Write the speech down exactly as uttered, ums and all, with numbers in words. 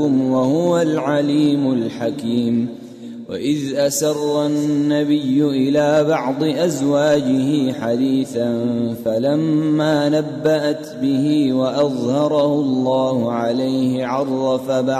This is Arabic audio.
وهو العليم الحكيم. وإذ أسر النبي إلى بعض أزواجه حديثا فلما نبأت به وأظهره الله عليه عرف بعض